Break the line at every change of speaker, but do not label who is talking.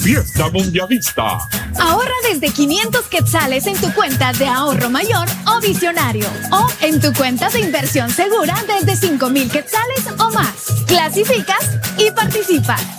Fiesta Mundialista.
Ahorra desde 500 quetzales en tu cuenta de ahorro mayor o visionario. O en tu cuenta de inversión segura desde 5,000 quetzales o más. Clasificas y participas.